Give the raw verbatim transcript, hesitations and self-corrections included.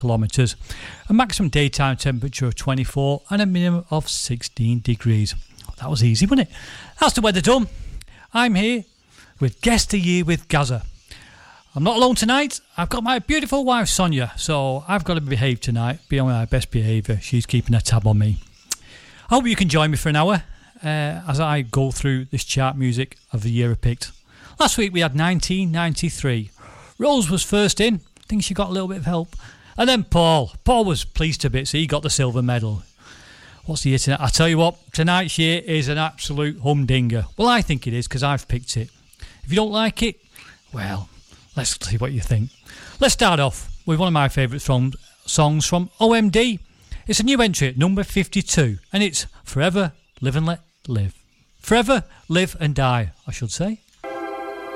kilometres, a maximum daytime temperature of twenty-four and a minimum of sixteen degrees. That was easy, wasn't it? That's the weather done. I'm here with Guest a Year with Gazza. I'm not alone tonight. I've got my beautiful wife Sonia, so I've got to behave tonight, be on my best behaviour. She's keeping a tab on me. I hope you can join me for an hour uh, as I go through this chart music of the year I picked. Last week we had nineteen ninety-three. Rose was first in. I think she got a little bit of help. And then Paul. Paul was pleased to bits. He got the silver medal. What's the year tonight? I tell you what, tonight's year is an absolute humdinger. Well, I think it is because I've picked it. If you don't like it, well, let's see what you think. Let's start off with one of my favourite from, songs from O M D. It's a new entry at number fifty-two, and it's Forever Live and Let Live. Forever Live and Die, I should say.